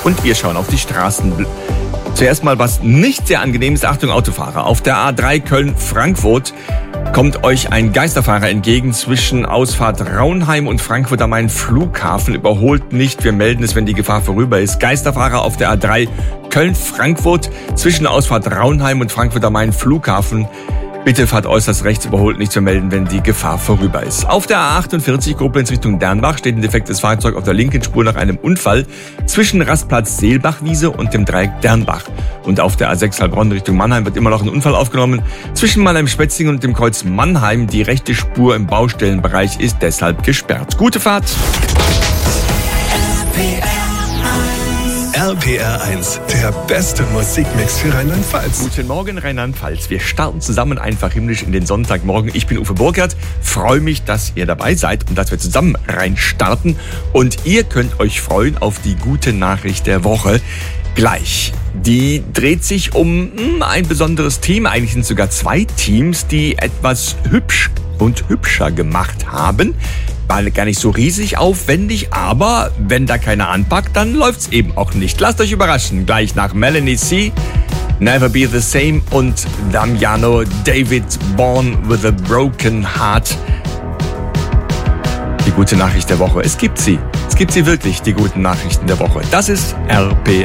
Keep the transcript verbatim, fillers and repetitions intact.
und wir schauen auf die Straßen. Zuerst mal was nicht sehr angenehmes. Achtung Autofahrer. Auf der A drei Köln-Frankfurt kommt euch ein Geisterfahrer entgegen zwischen Ausfahrt Raunheim und Frankfurt am Main Flughafen. Überholt nicht, wir melden es, wenn die Gefahr vorüber ist. Geisterfahrer auf der A drei Köln-Frankfurt zwischen Ausfahrt Raunheim und Frankfurt am Main Flughafen. Bitte fahrt äußerst rechts, überholt nicht zu melden, wenn die Gefahr vorüber ist. Auf der A achtundvierzig Koblenz Richtung Dernbach steht ein defektes Fahrzeug auf der linken Spur nach einem Unfall zwischen Rastplatz Seelbachwiese und dem Dreieck Dernbach. Und auf der A sechs Heilbronn Richtung Mannheim wird immer noch ein Unfall aufgenommen. Zwischen Mannheim-Spetzingen und dem Kreuz Mannheim. Die rechte Spur im Baustellenbereich ist deshalb gesperrt. Gute Fahrt! R P R eins, der beste Musikmix für Rheinland-Pfalz. Guten Morgen, Rheinland-Pfalz. Wir starten zusammen einfach himmlisch in den Sonntagmorgen. Ich bin Uwe Burkhardt, freue mich, dass ihr dabei seid und dass wir zusammen reinstarten. Und ihr könnt euch freuen auf die gute Nachricht der Woche. Gleich. Die dreht sich um mh, ein besonderes Team. Eigentlich sind es sogar zwei Teams, die etwas hübsch und hübscher gemacht haben. War gar nicht so riesig aufwendig, aber wenn da keiner anpackt, dann läuft's eben auch nicht. Lasst euch überraschen. Gleich nach Melanie C, Never Be the Same und Damiano David, Born with a Broken Heart. Die gute Nachricht der Woche. Es gibt sie. Es gibt sie wirklich, die guten Nachrichten der Woche. Das ist R P R.